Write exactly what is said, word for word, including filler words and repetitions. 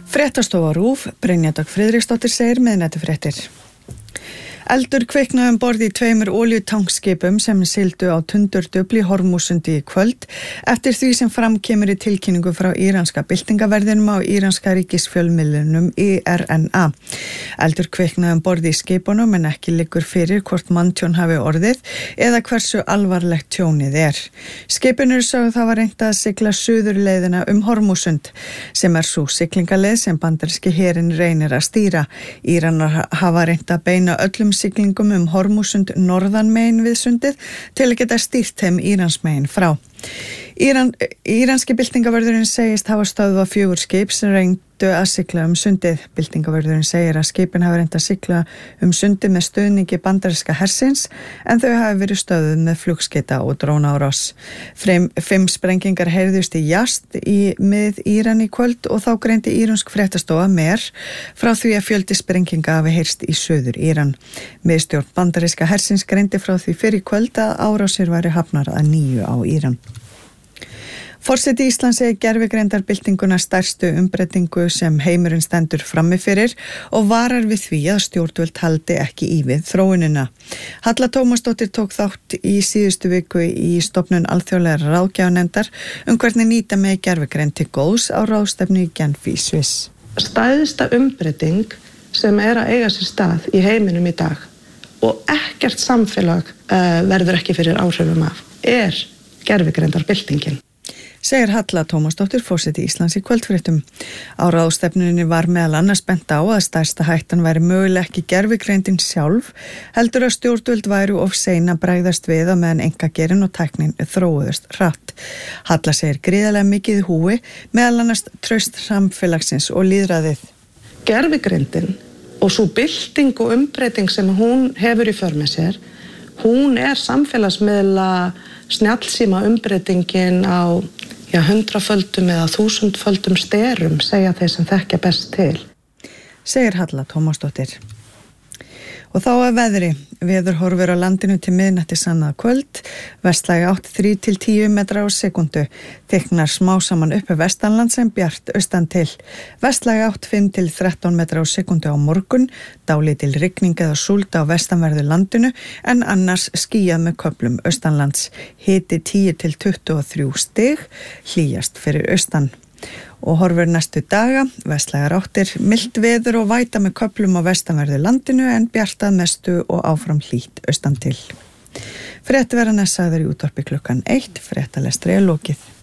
Fréttastofa RÚV, Brynja Dögg Friðriksdóttir segir miðnætufréttir. Eldur kviknaði um borð í tveimur olíutankskipum sem sigldu á Tundurdufl í Hormúsundi í kvöld eftir því sem fram kemur í tilkynningu frá íranska byltingaverðinum á íranska ríkisfjölmiðlunum I R N A. Eldur kviknaði um borð í skipunum en ekki liggur fyrir hvort manntjón hafi orðið eða hversu alvarlegt tjónið er. Skipin eru sögðu það var reynt að sigla suðurleiðina um Hormúsund sem er sú siglingaleið sem bandaríski herinn reynir að stýra. Íranar hafa reynt að beina öllum siglingum um Hormúsund norðan megin við sundið til að geta stýrt þeim Írans megin frá. Íran, íranski byltingavörðurinn segist hafa stöðvað fjögur skip sem reyndu að sigla um sundið. Byltingavörðurinn segir að skipin hafa reynt að sigla um sundið með stuðningi bandaríska hersins en þau hafi verið stöðuð með flugskeita og drónaárás. Fimm, fimm sprengingar heyrðust í Yazd í mið Íran í kvöld og þá greindi íransk fréttastofa mer frá því að fjöldi sprenginga hafi heyrst í suður Íran. Miðstjórn bandaríska hersins greindi frá því fyrir kvöld að árásir væri hafnar að nýju á Íran. Forseti Íslands segir gervigreindarbyltinguna stærstu umbreytingu sem heimurinn stendur frammi fyrir og varar við því að stjórnvöld haldi ekki í við þróunina. Halla Tómasdóttir tók þátt í síðustu viku í stofnun alþjóðlegar ráðgjafarnefndar um hvernig nýta með gervigreind til góðs á ráðstefnu í Genf í Sviss. Stærsta umbreyting sem er að eiga sér stað í heiminum í dag og ekkert samfélag uh, verður ekki fyrir áhrifum af er gervigreindarbyltingin. Segir Halla Tómasdóttir, forseti Íslands í kvöldfréttum. Á ráðstefnunni var meðal annars bent á að stærsta hættan væri mögulega ekki gervigreindin sjálf, heldur að stjórnvöld væru of sein að bregðast við á meðan einkageirinn og tæknin þróuðust hratt. Halla segir gríðarlega mikið í húfi, meðal annars traust samfélagsins og lýðræðið. Gervigreindin og svo bylting og umbreyting sem hún hefur í för með sér, hún er samfélagsmiðla snjallsíma umbreytingin á ja, hundraföldum eða þúsundföldum sterum, segja þeir sem þekkja best til. Segir Halla Tómasdóttir. Og þá að veðri. Veður horfir á landinu til miðnætti annað kvöld. Vestlæg átt þrír til tíu metra á sekundu. Þykknar smá saman uppi vestanlands en bjart austan til. Vestlæg átt fimm til þrettán metra á sekundu á morgun. Dálítil rigning eða súld á vestanverðu landinu en annars skýjað með köflum austanlands. Hiti tíu til tuttugu og þrjú stig, hlýjast fyrir austan. Og horfur næstu daga, vestlægar áttir, milt veður og væta með köflum á vestanverðu landinu en bjartað mestu og áfram hlýtt austan til. Frétt verða næst sagður í útvarpi klukkan eitt, fréttalestri er lokið.